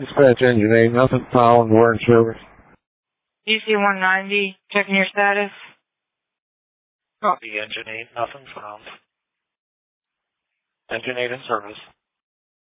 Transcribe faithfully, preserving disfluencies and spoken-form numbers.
Dispatch engine eight, nothing found, we're in service. D C one ninety, checking your status. Copy, engine eight, nothing found. Engine eight in service.